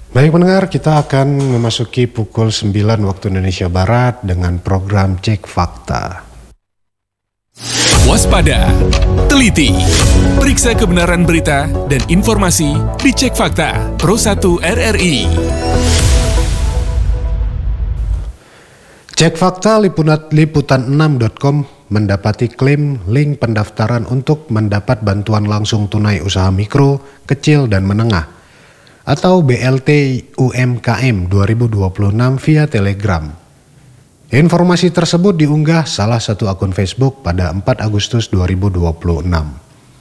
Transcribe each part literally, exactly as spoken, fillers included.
Baik pendengar, kita akan memasuki pukul sembilan waktu Indonesia Barat dengan program Cek Fakta. Waspada, teliti, periksa kebenaran berita dan informasi di Cek Fakta Pro satu R R I. Cek Fakta liputan enam titik com mendapati klaim link pendaftaran untuk mendapat bantuan langsung tunai usaha mikro, kecil dan menengah atau B L T U M K M dua ribu dua puluh enam via Telegram. Informasi tersebut diunggah salah satu akun Facebook pada empat Agustus dua ribu dua puluh enam.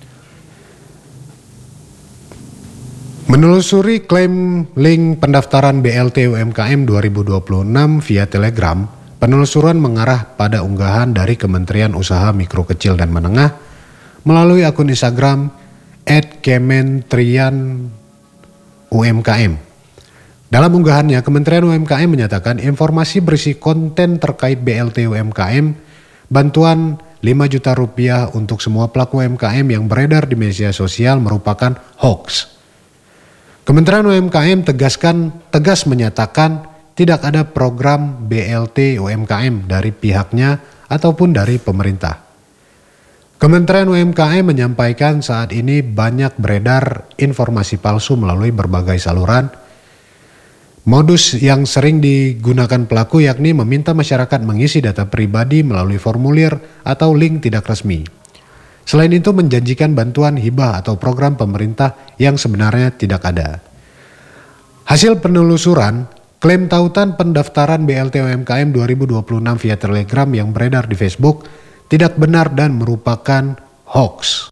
Menelusuri klaim link pendaftaran B L T U M K M dua ribu dua puluh enam via Telegram, penelusuran mengarah pada unggahan dari Kementerian Usaha Mikro Kecil dan Menengah melalui akun Instagram et kementerian U M K M. Dalam unggahannya, Kementerian U M K M menyatakan informasi berisi konten terkait B L T U M K M, bantuan lima juta rupiah untuk semua pelaku U M K M yang beredar di media sosial merupakan hoax. Kementerian U M K M tegaskan, tegas menyatakan tidak ada program B L T U M K M dari pihaknya ataupun dari pemerintah. Kementerian U M K M menyampaikan saat ini banyak beredar informasi palsu melalui berbagai saluran. Modus yang sering digunakan pelaku yakni meminta masyarakat mengisi data pribadi melalui formulir atau link tidak resmi. Selain itu menjanjikan bantuan hibah atau program pemerintah yang sebenarnya tidak ada. Hasil penelusuran, klaim tautan pendaftaran B L T U M K M dua ribu dua puluh enam via Telegram yang beredar di Facebook tidak benar dan merupakan hoax.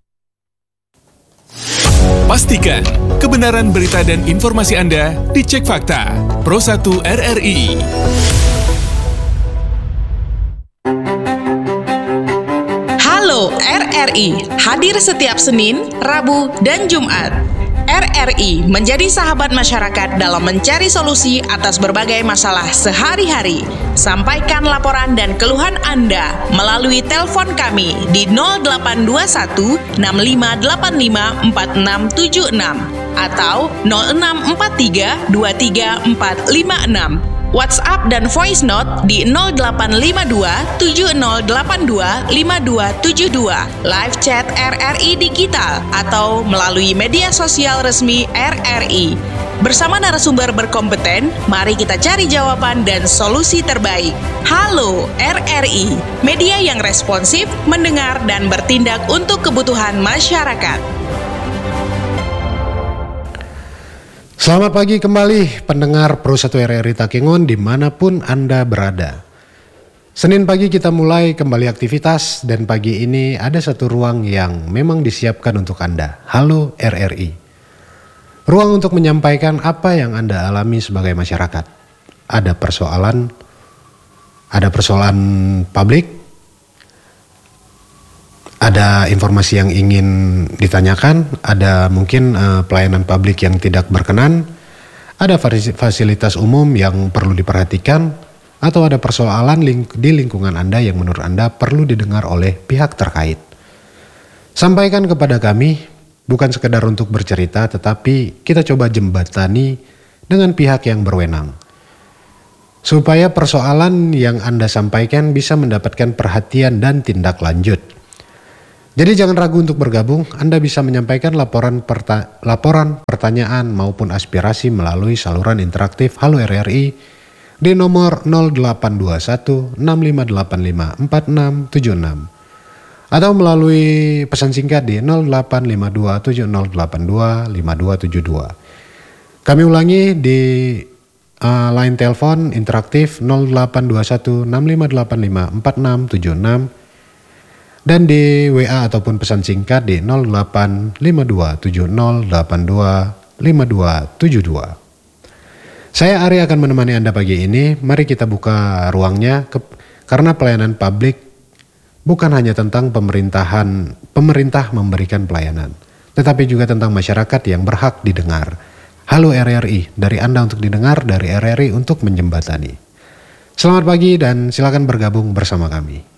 Pastikan kebenaran berita dan informasi Anda di Cek Fakta Pro satu R R I. Halo R R I, hadir setiap Senin, Rabu, dan Jumat. R R I menjadi sahabat masyarakat dalam mencari solusi atas berbagai masalah sehari-hari. Sampaikan laporan dan keluhan Anda melalui telepon kami di nol delapan dua satu enam lima delapan lima empat enam tujuh enam atau nol enam empat tiga dua tiga empat lima enam. WhatsApp dan voice note di nol delapan lima dua tujuh nol delapan dua lima dua tujuh dua, live chat R R I Digital atau melalui media sosial resmi R R I. Bersama narasumber berkompeten, mari kita cari jawaban dan solusi terbaik. Halo R R I, media yang responsif, mendengar dan bertindak untuk kebutuhan masyarakat. Selamat pagi kembali pendengar Pro satu R R I Takengon dimanapun Anda berada. Senin pagi kita mulai kembali aktivitas dan pagi ini ada satu ruang yang memang disiapkan untuk Anda. Halo R R I. Ruang untuk menyampaikan apa yang Anda alami sebagai masyarakat. Ada persoalan, ada persoalan publik, ada informasi yang ingin ditanyakan, ada mungkin uh, pelayanan publik yang tidak berkenan, ada fasilitas umum yang perlu diperhatikan, atau ada persoalan ling- di lingkungan Anda yang menurut Anda perlu didengar oleh pihak terkait. Sampaikan kepada kami, bukan sekedar untuk bercerita, tetapi kita coba jembatani dengan pihak yang berwenang. Supaya persoalan yang Anda sampaikan bisa mendapatkan perhatian dan tindak lanjut. Jadi jangan ragu untuk bergabung, Anda bisa menyampaikan laporan, perta- laporan, pertanyaan maupun aspirasi melalui saluran interaktif Halo R R I di nomor nol delapan dua satu enam lima delapan lima empat enam tujuh enam atau melalui pesan singkat di nol delapan lima dua tujuh nol delapan dua lima dua tujuh dua. Kami ulangi di uh, line telepon interaktif nol delapan dua satu enam lima delapan lima empat enam tujuh enam dan di W A ataupun pesan singkat di nol delapan lima dua tujuh nol delapan dua lima dua tujuh dua. Saya Ari akan menemani Anda pagi ini. Mari kita buka ruangnya ke, karena pelayanan publik bukan hanya tentang pemerintahan, pemerintah memberikan pelayanan, tetapi juga tentang masyarakat yang berhak didengar. Halo R R I, dari Anda untuk didengar, dari R R I untuk menjembatani. Selamat pagi dan silakan bergabung bersama kami.